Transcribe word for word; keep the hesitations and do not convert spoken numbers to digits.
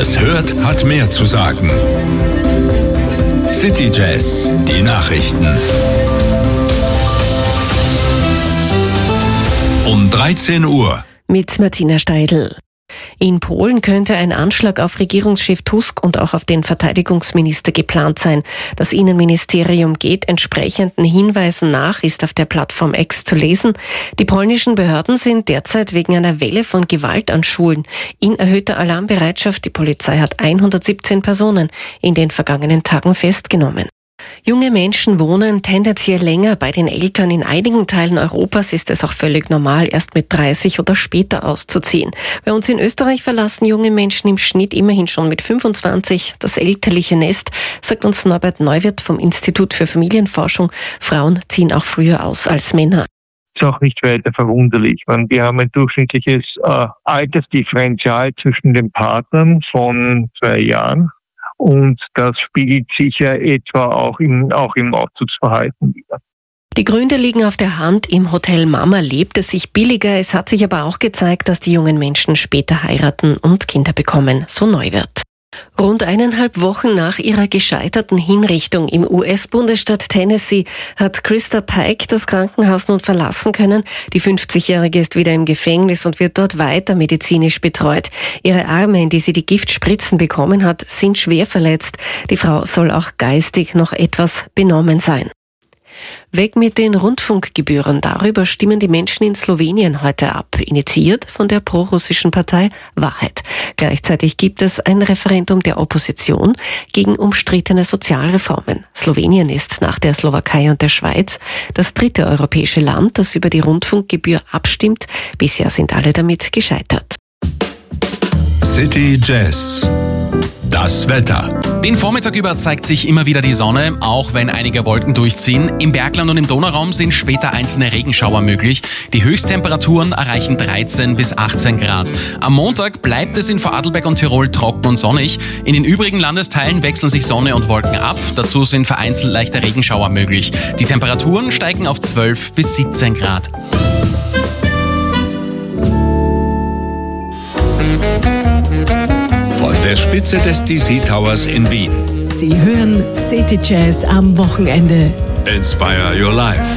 es hört, hat mehr zu sagen. City Jazz, die Nachrichten. Um dreizehn Uhr. Mit Martina Steidl. In Polen könnte ein Anschlag auf Regierungschef Tusk und auch auf den Verteidigungsminister geplant sein. Das Innenministerium geht entsprechenden Hinweisen nach, ist auf der Plattform X zu lesen. Die polnischen Behörden sind derzeit wegen einer Welle von Gewalt an Schulen in erhöhter Alarmbereitschaft. Die Polizei hat hundertsiebzehn Personen in den vergangenen Tagen festgenommen. Junge Menschen wohnen tendenziell länger bei den Eltern. In einigen Teilen Europas ist es auch völlig normal, erst mit dreißig oder später auszuziehen. Bei uns in Österreich verlassen junge Menschen im Schnitt immerhin schon mit fünfundzwanzig das elterliche Nest, sagt uns Norbert Neuwirth vom Institut für Familienforschung. Frauen ziehen auch früher aus als Männer. Ist auch nicht weiter verwunderlich. Wir haben ein durchschnittliches äh, Altersdifferenzial zwischen den Partnern von zwei Jahren. Und das spiegelt sich ja etwa auch im, auch im Auszugsverhalten wieder. Die Gründe liegen auf der Hand. Im Hotel Mama lebt es sich billiger. Es hat sich aber auch gezeigt, dass die jungen Menschen später heiraten und Kinder bekommen, so Neuwirth. Rund eineinhalb Wochen nach ihrer gescheiterten Hinrichtung im U S-Bundesstaat Tennessee hat Krista Pike das Krankenhaus nun verlassen können. Die fünfzigjährige ist wieder im Gefängnis und wird dort weiter medizinisch betreut. Ihre Arme, in die sie die Giftspritzen bekommen hat, sind schwer verletzt. Die Frau soll auch geistig noch etwas benommen sein. Weg mit den Rundfunkgebühren. Darüber stimmen die Menschen in Slowenien heute ab, initiiert von der prorussischen Partei Wahrheit. Gleichzeitig gibt es ein Referendum der Opposition gegen umstrittene Sozialreformen. Slowenien ist nach der Slowakei und der Schweiz das dritte europäische Land, das über die Rundfunkgebühr abstimmt. Bisher sind alle damit gescheitert. City Jazz. Das Wetter. Den Vormittag über zeigt sich immer wieder die Sonne, auch wenn einige Wolken durchziehen. Im Bergland und im Donauraum sind später einzelne Regenschauer möglich. Die Höchsttemperaturen erreichen dreizehn bis achtzehn Grad. Am Montag bleibt es in Vorarlberg und Tirol trocken und sonnig. In den übrigen Landesteilen wechseln sich Sonne und Wolken ab. Dazu sind vereinzelt leichte Regenschauer möglich. Die Temperaturen steigen auf zwölf bis siebzehn Grad. Von der Spitze des D C Towers in Wien. Sie hören City Jazz am Wochenende. Inspire your life.